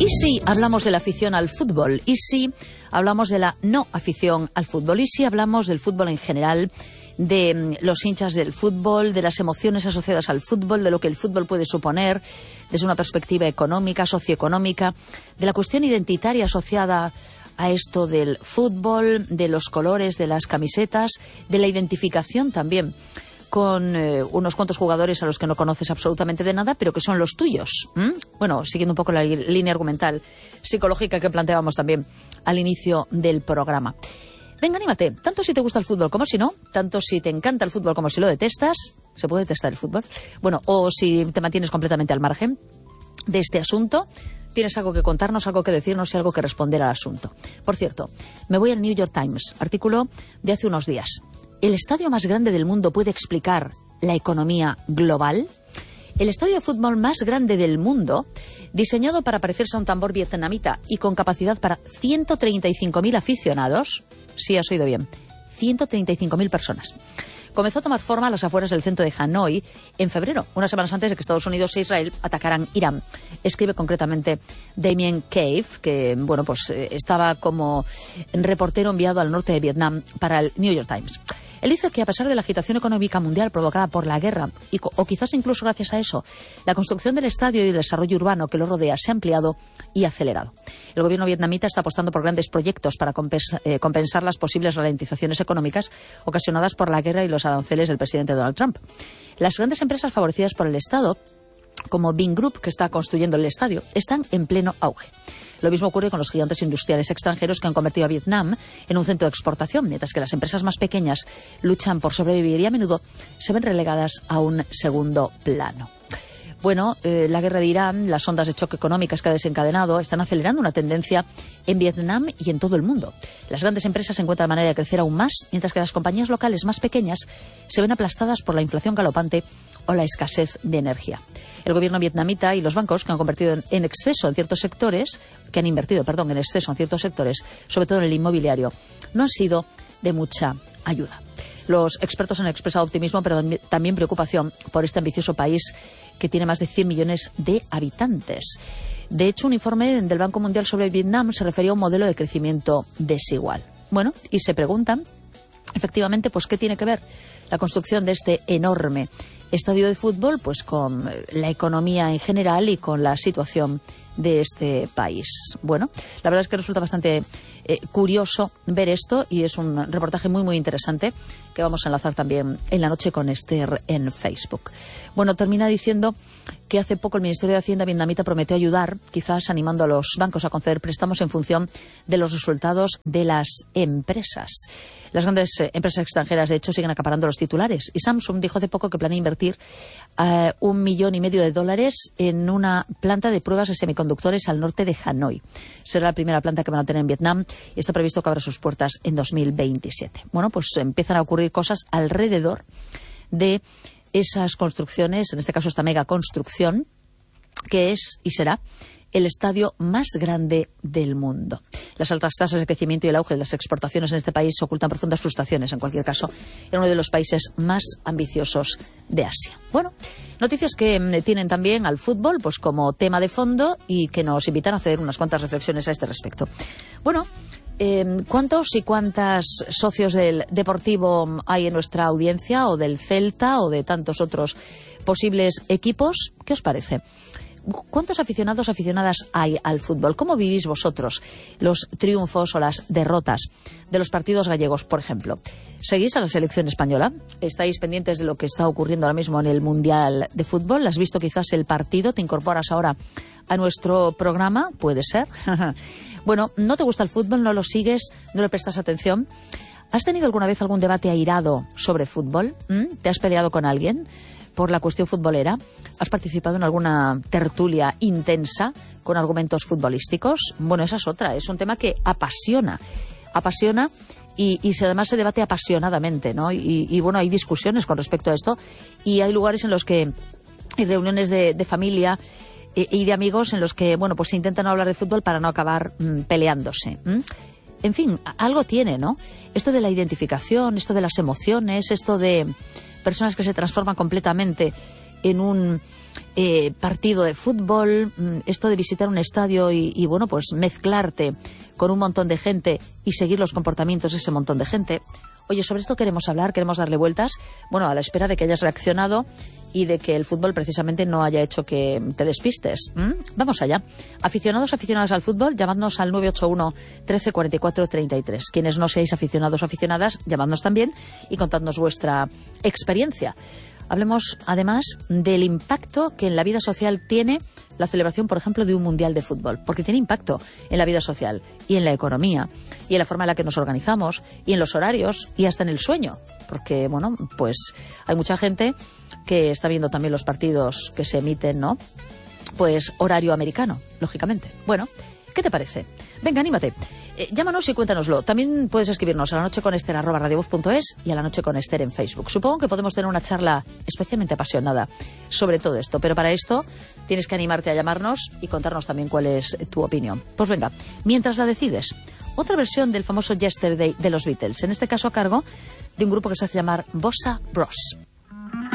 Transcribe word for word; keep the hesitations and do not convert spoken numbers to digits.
¿Y si hablamos de la afición al fútbol? ¿Y si hablamos de la no afición al fútbol? ¿Y si hablamos del fútbol en general, de los hinchas del fútbol, de las emociones asociadas al fútbol, de lo que el fútbol puede suponer desde una perspectiva económica, socioeconómica, de la cuestión identitaria asociada a esto del fútbol, de los colores de las camisetas, de la identificación también con eh, unos cuantos jugadores a los que no conoces absolutamente de nada, pero que son los tuyos? ¿Mm? Bueno, siguiendo un poco la línea argumental psicológica que planteábamos también al inicio del programa. Venga, anímate, tanto si te gusta el fútbol como si no, tanto si te encanta el fútbol como si lo detestas. ¿Se puede detestar el fútbol? Bueno, o si te mantienes completamente al margen de este asunto, tienes algo que contarnos, algo que decirnos y algo que responder al asunto. Por cierto, me voy al New York Times, artículo de hace unos días. ¿El estadio más grande del mundo puede explicar la economía global? El estadio de fútbol más grande del mundo, diseñado para parecerse a un tambor vietnamita y con capacidad para ciento treinta y cinco mil aficionados, sí has oído bien, ciento treinta y cinco mil personas, comenzó a tomar forma a las afueras del centro de Hanoi en febrero, unas semanas antes de que Estados Unidos e Israel atacaran Irán. Escribe concretamente Damien Cave, que bueno, pues eh, estaba como reportero enviado al norte de Vietnam para el New York Times. Él dice que a pesar de la agitación económica mundial provocada por la guerra, y, o quizás incluso gracias a eso, la construcción del estadio y el desarrollo urbano que lo rodea se ha ampliado y acelerado. El gobierno vietnamita está apostando por grandes proyectos para compensa, eh, compensar las posibles ralentizaciones económicas ocasionadas por la guerra y los aranceles del presidente Donald Trump. Las grandes empresas favorecidas por el Estado, como Vingroup, que está construyendo el estadio, están en pleno auge. Lo mismo ocurre con los gigantes industriales extranjeros que han convertido a Vietnam en un centro de exportación, mientras que las empresas más pequeñas luchan por sobrevivir y a menudo se ven relegadas a un segundo plano. Bueno, eh, la guerra de Irán, las ondas de choque económicas que ha desencadenado, están acelerando una tendencia en Vietnam y en todo el mundo. Las grandes empresas encuentran manera de crecer aún más, mientras que las compañías locales más pequeñas se ven aplastadas por la inflación galopante o la escasez de energía. El gobierno vietnamita y los bancos, que han convertido en, en exceso en ciertos sectores, que han invertido, perdón, en exceso en ciertos sectores, sobre todo en el inmobiliario, no han sido de mucha ayuda. Los expertos han expresado optimismo, pero también preocupación por este ambicioso país que tiene más de cien millones de habitantes. De hecho, un informe del Banco Mundial sobre Vietnam se refería a un modelo de crecimiento desigual. Bueno, y se preguntan, efectivamente, pues ¿qué tiene que ver la construcción de este enorme estadio de fútbol pues con la economía en general y con la situación de este país? Bueno, la verdad es que resulta bastante eh, curioso ver esto y es un reportaje muy muy interesante que vamos a enlazar también en la noche con Esther en Facebook. Bueno, termina diciendo que hace poco el Ministerio de Hacienda vietnamita prometió ayudar, quizás animando a los bancos a conceder préstamos en función de los resultados de las empresas. Las grandes eh, empresas extranjeras, de hecho, siguen acaparando los titulares. Y Samsung dijo hace poco que planea invertir eh, un millón y medio de dólares en una planta de pruebas de semiconductores al norte de Hanoi. Será la primera planta que van a tener en Vietnam y está previsto que abra sus puertas en dos mil veintisiete. Bueno, pues empiezan a ocurrir cosas alrededor de esas construcciones, en este caso esta mega construcción, que es y será el estadio más grande del mundo. Las altas tasas de crecimiento y el auge de las exportaciones en este país ocultan profundas frustraciones, en cualquier caso, en uno de los países más ambiciosos de Asia. Bueno, noticias que tienen también al fútbol pues como tema de fondo y que nos invitan a hacer unas cuantas reflexiones a este respecto. Bueno, eh, ¿cuántos y cuántas socios del Deportivo hay en nuestra audiencia, o del Celta, o de tantos otros posibles equipos? ¿Qué os parece? ¿Cuántos aficionados o aficionadas hay al fútbol? ¿Cómo vivís vosotros los triunfos o las derrotas de los partidos gallegos, por ejemplo? ¿Seguís a la selección española? ¿Estáis pendientes de lo que está ocurriendo ahora mismo en el Mundial de Fútbol? ¿Has visto quizás el partido? ¿Te incorporas ahora a nuestro programa? Puede ser. Bueno, ¿no te gusta el fútbol? ¿No lo sigues? ¿No le prestas atención? ¿Has tenido alguna vez algún debate airado sobre fútbol? ¿Mm? ¿Te has peleado con alguien por la cuestión futbolera? ¿Has participado en alguna tertulia intensa con argumentos futbolísticos? Bueno, esa es otra, es un tema que apasiona, apasiona y, y se, además se debate apasionadamente, ¿no? Y, y bueno, hay discusiones con respecto a esto y hay lugares en los que hay reuniones de, de familia y, y de amigos en los que, bueno, pues se intentan hablar de fútbol para no acabar mmm, peleándose. ¿Mm? En fin, algo tiene, ¿no? Esto de la identificación, esto de las emociones, esto de personas que se transforman completamente en un eh, partido de fútbol, esto de visitar un estadio y, y, bueno, pues mezclarte con un montón de gente y seguir los comportamientos de ese montón de gente. Oye, sobre esto queremos hablar, queremos darle vueltas, bueno, a la espera de que hayas reaccionado y de que el fútbol precisamente no haya hecho que te despistes. ¿Mm? Vamos allá. Aficionados, aficionadas al fútbol, llamadnos al nueve ocho uno, trece, cuarenta y cuatro, treinta y tres. Quienes no seáis aficionados o aficionadas, llamadnos también y contadnos vuestra experiencia. Hablemos, además, del impacto que en la vida social tiene la celebración, por ejemplo, de un mundial de fútbol, porque tiene impacto en la vida social y en la economía y en la forma en la que nos organizamos y en los horarios y hasta en el sueño, porque, bueno, pues hay mucha gente que está viendo también los partidos que se emiten, ¿no? Pues horario americano, lógicamente. Bueno, ¿qué te parece? Venga, anímate. Eh, llámanos y cuéntanoslo. También puedes escribirnos a la noche con Ester arroba radiovoz punto es y a la noche con Ester en Facebook. Supongo que podemos tener una charla especialmente apasionada sobre todo esto, pero para esto tienes que animarte a llamarnos y contarnos también cuál es tu opinión. Pues venga, mientras la decides, otra versión del famoso Yesterday de los Beatles, en este caso a cargo de un grupo que se hace llamar Bossa Bros.